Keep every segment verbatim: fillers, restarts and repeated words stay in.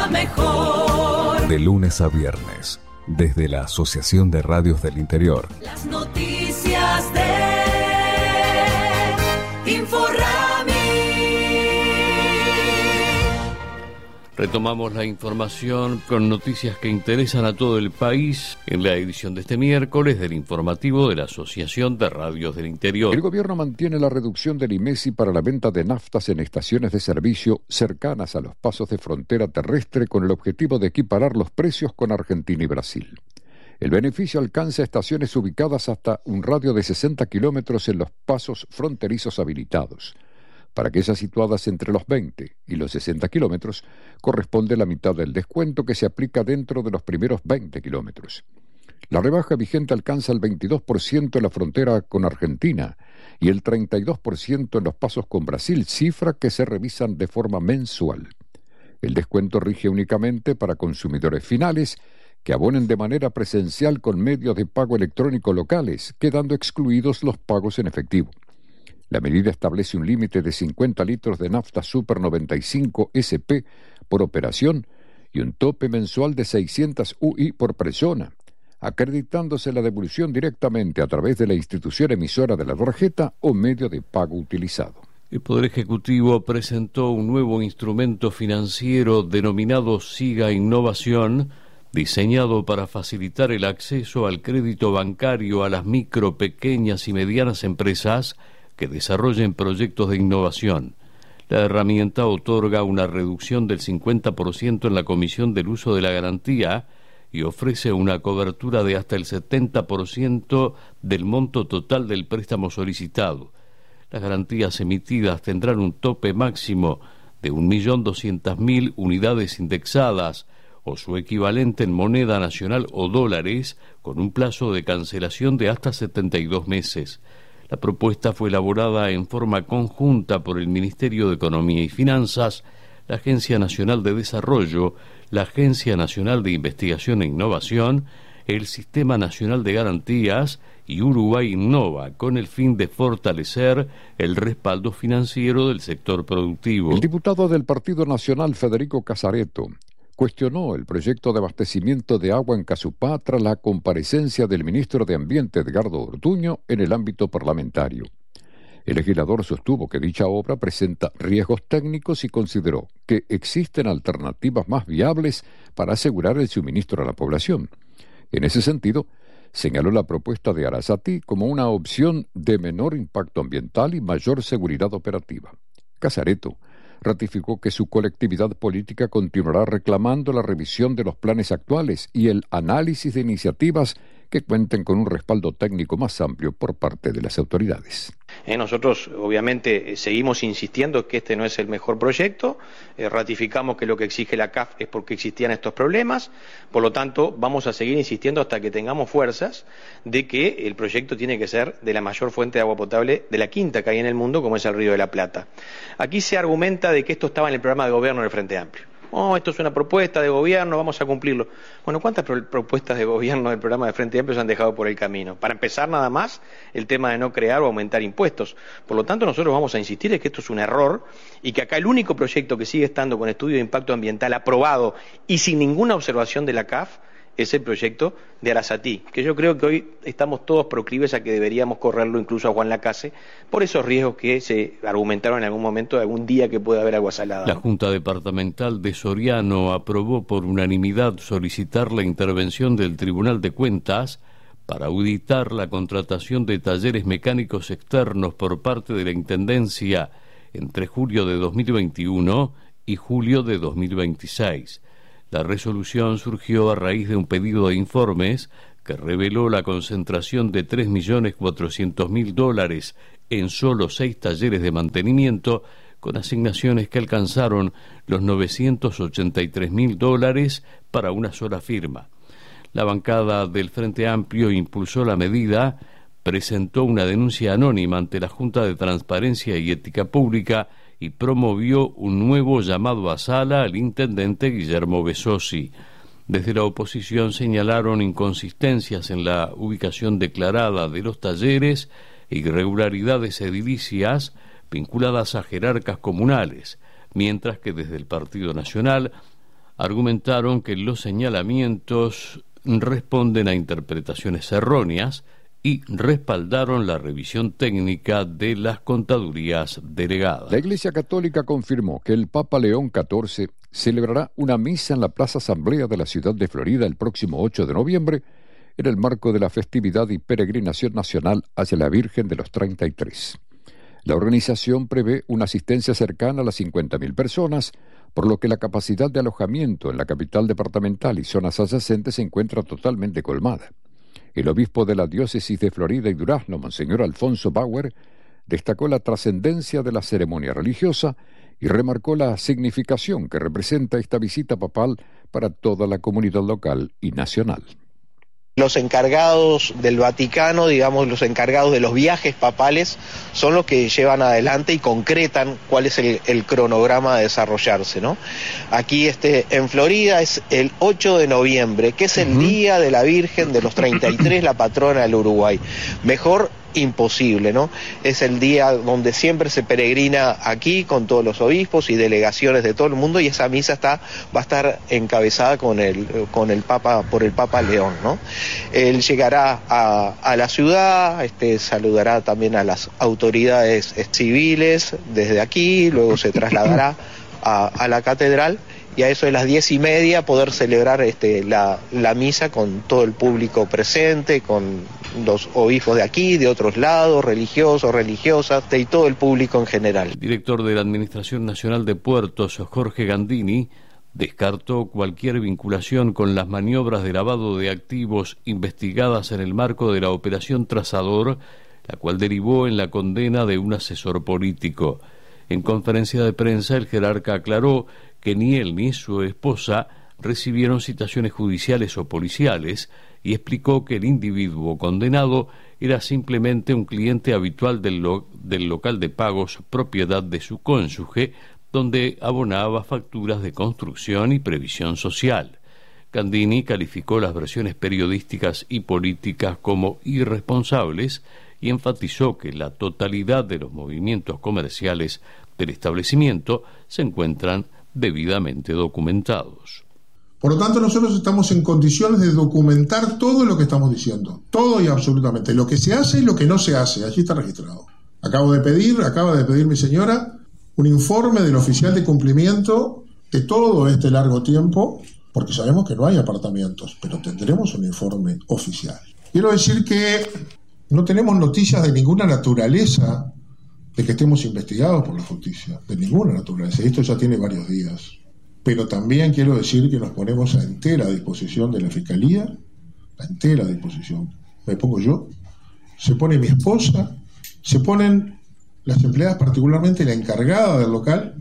mejor. De lunes a viernes, desde la Asociación de Radios del Interior. Las noticias de Inforrami. Retomamos la información con noticias que interesan a todo el país en la edición de este miércoles del informativo de la Asociación de Radios del Interior. El gobierno mantiene la reducción del I M E S I para la venta de naftas en estaciones de servicio cercanas a los pasos de frontera terrestre con el objetivo de equiparar los precios con Argentina y Brasil. El beneficio alcanza estaciones ubicadas hasta un radio de sesenta kilómetros en los pasos fronterizos habilitados. Para aquellas situadas entre los veinte y los sesenta kilómetros, corresponde la mitad del descuento que se aplica dentro de los primeros veinte kilómetros. La rebaja vigente alcanza el veintidós por ciento en la frontera con Argentina y el treinta y dos por ciento en los pasos con Brasil, cifra que se revisan de forma mensual. El descuento rige únicamente para consumidores finales que abonen de manera presencial con medios de pago electrónico locales, quedando excluidos los pagos en efectivo. La medida establece un límite de cincuenta litros de nafta Super noventa y cinco S P por operación y un tope mensual de seiscientas U I por persona, acreditándose la devolución directamente a través de la institución emisora de la tarjeta o medio de pago utilizado. El Poder Ejecutivo presentó un nuevo instrumento financiero denominado SIGA Innovación, diseñado para facilitar el acceso al crédito bancario a las micro, pequeñas y medianas empresas que desarrollen proyectos de innovación. La herramienta otorga una reducción del cincuenta por ciento en la comisión del uso de la garantía y ofrece una cobertura de hasta el setenta por ciento del monto total del préstamo solicitado. Las garantías emitidas tendrán un tope máximo de un millón doscientas mil unidades indexadas o su equivalente en moneda nacional o dólares, con un plazo de cancelación de hasta setenta y dos meses. La propuesta fue elaborada en forma conjunta por el Ministerio de Economía y Finanzas, la Agencia Nacional de Desarrollo, la Agencia Nacional de Investigación e Innovación, el Sistema Nacional de Garantías y Uruguay Innova, con el fin de fortalecer el respaldo financiero del sector productivo. El diputado del Partido Nacional, Federico Casareto, cuestionó el proyecto de abastecimiento de agua en Casupá tras la comparecencia del ministro de Ambiente, Edgardo Ortuño, en el ámbito parlamentario. El legislador sostuvo que dicha obra presenta riesgos técnicos y consideró que existen alternativas más viables para asegurar el suministro a la población. En ese sentido, señaló la propuesta de Arasati como una opción de menor impacto ambiental y mayor seguridad operativa. Casareto ratificó que su colectividad política continuará reclamando la revisión de los planes actuales y el análisis de iniciativas que cuenten con un respaldo técnico más amplio por parte de las autoridades. Eh, nosotros obviamente eh, seguimos insistiendo que este no es el mejor proyecto, eh, ratificamos que lo que exige la C A F es porque existían estos problemas, por lo tanto vamos a seguir insistiendo hasta que tengamos fuerzas de que el proyecto tiene que ser de la mayor fuente de agua potable de la quinta que hay en el mundo, como es el Río de la Plata. Aquí se argumenta de que esto estaba en el programa de gobierno del Frente Amplio. Oh, esto es una propuesta de gobierno, vamos a cumplirlo. Bueno, ¿cuántas pro- propuestas de gobierno del programa de Frente Amplio se han dejado por el camino? Para empezar, nada más, el tema de no crear o aumentar impuestos. Por lo tanto, nosotros vamos a insistir en que esto es un error y que acá el único proyecto que sigue estando con estudio de impacto ambiental aprobado y sin ninguna observación de la C A F es el proyecto de Arasati, que yo creo que hoy estamos todos proclives a que deberíamos correrlo incluso a Juan Lacase, por esos riesgos que se argumentaron en algún momento de algún día que pueda haber agua salada. La Junta Departamental de Soriano aprobó por unanimidad solicitar la intervención del Tribunal de Cuentas para auditar la contratación de talleres mecánicos externos por parte de la Intendencia entre julio de dos mil veintiuno y julio de dos mil veintiséis. La resolución surgió a raíz de un pedido de informes que reveló la concentración de tres millones cuatrocientos mil dólares en solo seis talleres de mantenimiento, con asignaciones que alcanzaron los novecientos ochenta y tres mil dólares para una sola firma. La bancada del Frente Amplio impulsó la medida, presentó una denuncia anónima ante la Junta de Transparencia y Ética Pública y promovió un nuevo llamado a sala al intendente Guillermo Besosi. Desde la oposición señalaron inconsistencias en la ubicación declarada de los talleres e irregularidades edilicias vinculadas a jerarcas comunales, mientras que desde el Partido Nacional argumentaron que los señalamientos responden a interpretaciones erróneas y respaldaron la revisión técnica de las contadurías delegadas. La Iglesia Católica confirmó que el Papa León catorce celebrará una misa en la Plaza Asamblea de la ciudad de Florida el próximo ocho de noviembre en el marco de la festividad y peregrinación nacional hacia la Virgen de los treinta y tres. La organización prevé una asistencia cercana a las cincuenta mil personas, por lo que la capacidad de alojamiento en la capital departamental y zonas adyacentes se encuentra totalmente colmada. El obispo de la diócesis de Florida y Durazno, Monseñor Alfonso Bauer, destacó la trascendencia de la ceremonia religiosa y remarcó la significación que representa esta visita papal para toda la comunidad local y nacional. Los encargados del Vaticano, digamos, los encargados de los viajes papales, son los que llevan adelante y concretan cuál es el, el cronograma a desarrollarse, ¿no? Aquí este, en Florida es el ocho de noviembre, que es el uh-huh. día de la Virgen de los treinta y tres, la patrona del Uruguay. Mejor imposible, ¿no? Es el día donde siempre se peregrina aquí con todos los obispos y delegaciones de todo el mundo, y esa misa está va a estar encabezada con el con el Papa por el Papa León, ¿no? Él llegará a, a la ciudad, este saludará también a las autoridades civiles desde aquí, luego se trasladará a, a la catedral, y a eso de las diez y media poder celebrar este, la, la misa con todo el público presente, con los obispos de aquí, de otros lados, religiosos, religiosas, y todo el público en general. El director de la Administración Nacional de Puertos, Jorge Gandini, descartó cualquier vinculación con las maniobras de lavado de activos investigadas en el marco de la Operación Trazador, la cual derivó en la condena de un asesor político. En conferencia de prensa, el jerarca aclaró que ni él ni su esposa recibieron citaciones judiciales o policiales y explicó que el individuo condenado era simplemente un cliente habitual del, lo- del local de pagos propiedad de su cónyuge, donde abonaba facturas de construcción y previsión social. Gandini calificó las versiones periodísticas y políticas como irresponsables y enfatizó que la totalidad de los movimientos comerciales del establecimiento se encuentran debidamente documentados. Por lo tanto, nosotros estamos en condiciones de documentar todo lo que estamos diciendo, todo y absolutamente, lo que se hace y lo que no se hace, allí está registrado. Acabo de pedir, acaba de pedir mi señora, un informe del oficial de cumplimiento de todo este largo tiempo, porque sabemos que no hay apartamentos, pero tendremos un informe oficial. Quiero decir que no tenemos noticias de ninguna naturaleza de que estemos investigados por la justicia, de ninguna naturaleza. Esto ya tiene varios días. Pero también quiero decir que nos ponemos a entera disposición de la Fiscalía, a entera disposición. Me pongo yo, se pone mi esposa, se ponen las empleadas, particularmente la encargada del local,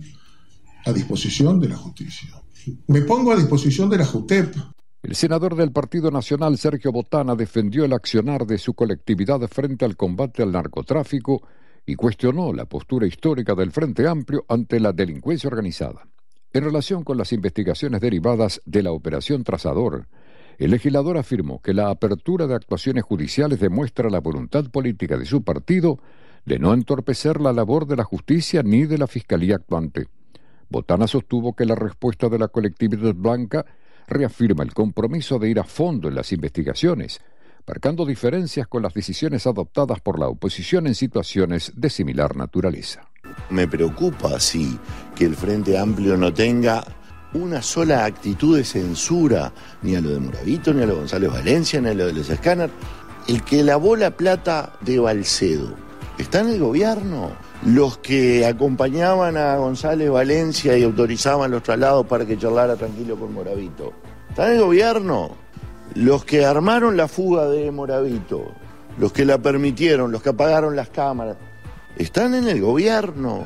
a disposición de la justicia. Me pongo a disposición de la JUTEP. El senador del Partido Nacional, Sergio Botana, defendió el accionar de su colectividad frente al combate al narcotráfico y cuestionó la postura histórica del Frente Amplio ante la delincuencia organizada. En relación con las investigaciones derivadas de la Operación Trazador, el legislador afirmó que la apertura de actuaciones judiciales demuestra la voluntad política de su partido de no entorpecer la labor de la justicia ni de la Fiscalía actuante. Botana sostuvo que la respuesta de la colectividad blanca reafirma el compromiso de ir a fondo en las investigaciones, marcando diferencias con las decisiones adoptadas por la oposición en situaciones de similar naturaleza. Me preocupa, sí, que el Frente Amplio no tenga una sola actitud de censura, ni a lo de Moravito, ni a lo de González Valencia, ni a lo de los escáneres. El que lavó la plata de Balcedo está en el gobierno. Los que acompañaban a González Valencia y autorizaban los traslados para que charlara tranquilo con Moravito, están en el gobierno. Los que armaron la fuga de Moravito, los que la permitieron, los que apagaron las cámaras, están en el gobierno.